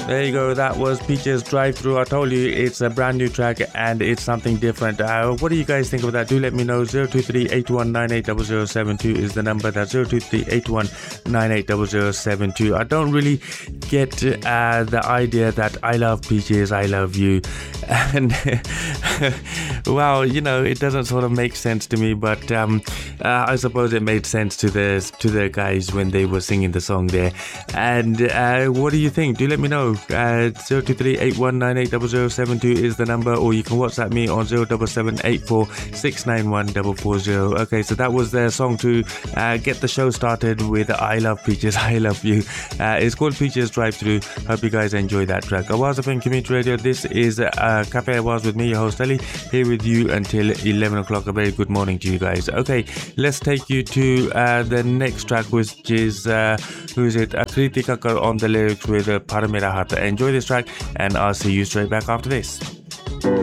There you go. That was Peaches Drive Through. I told you it's a brand new track and it's something different. What do you guys think of that? Do let me know. 023-8198-0072 is the number. That's 023-8198-0072. I don't really get the idea that I love Peaches, I love you. And well, you know, it doesn't sort of make sense to me, but I suppose it made sense to the guys when they were singing the song there. And what do you think? Do let me know. 023-8198-0072 is the number, or you can WhatsApp me on 077-84-691-440. Okay, so that was their song to get the show started with I Love Peaches, I Love You. It's called Peaches Drive Through. Hope you guys enjoy that track. Awaz FM Community Radio. This is Cafe Awaz with me, your host Ali, here with you until 11 o'clock. A very good morning to you guys. Okay, let's take you to the next track, which is who is it? Kriti Kakkar on the lyrics with Par Mera Haath. Enjoy this track and I'll see you straight back after this.